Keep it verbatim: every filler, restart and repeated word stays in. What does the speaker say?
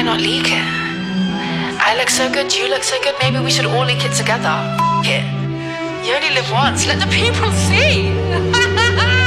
not leak it? I look so good, you look so good, maybe we should all leak it together. F it. You only live once, let the people see.